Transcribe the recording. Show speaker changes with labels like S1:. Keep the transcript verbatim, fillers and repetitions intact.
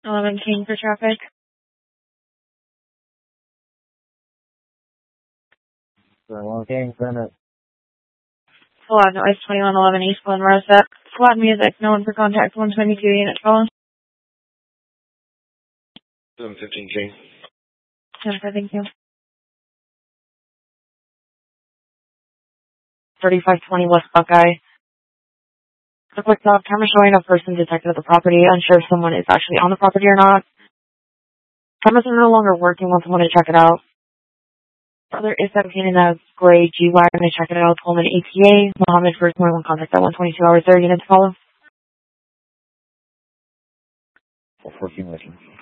S1: eleven King for traffic.
S2: eleven King, send it.
S1: Squad noise twenty-one eleven East Glen Rosette. Squad music, no one for contact, one twenty-two unit calling.
S3: seven fifteen King.
S1: Jennifer, thank you.
S4: thirty-five twenty West Buckeye. A quick stop, camera showing a person detected at the property, unsure if someone is actually on the property or not. Cameras are no longer working, want someone to check it out. Brother is seventeen in a gray G-Wagon to check it out, Coleman A T A, Mohammed first more one contact at one twenty-two hour thirty units follow.
S2: fourteen listen.